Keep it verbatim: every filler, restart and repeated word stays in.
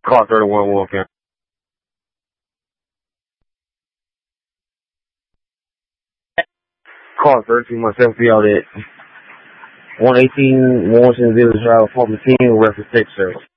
Car thirty-one one County. Car thirty-two myself be out at one eighteen Washington Village Drive, apartment ten, reference six service.